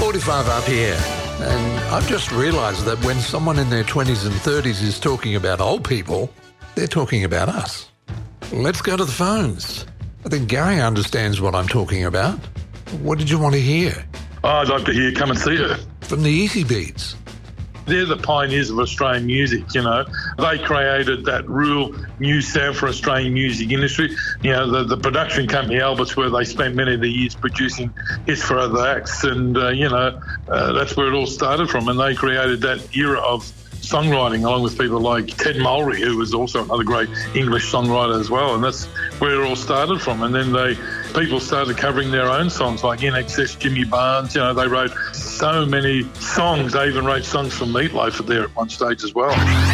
45 up here. And I've just realised that when someone in their 20s and 30s is talking about old people, they're talking about us. Let's go to the phones. I think Gary understands what I'm talking about. What did you want to hear? Oh, I'd like to hear Come and See Her. From the Easy Beats. They're the pioneers of Australian music, you know. They created that real new sound for Australian music industry. You know, the production company, Alberts, where they spent many of the years producing hits for other acts. And, that's where it all started from. And they created that era of songwriting along with people like Ted Mulry, who was also another great English songwriter as well. And that's where it all started from. And then people started covering their own songs like INXS, Jimmy Barnes. You know, they wrote so many songs. They even wrote songs for Meatloaf there at one stage as well.